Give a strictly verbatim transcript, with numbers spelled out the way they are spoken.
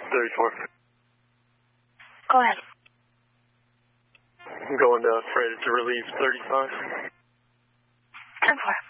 thirty-four. Go ahead. I'm going to Freighter to relieve thirty-five. ten four.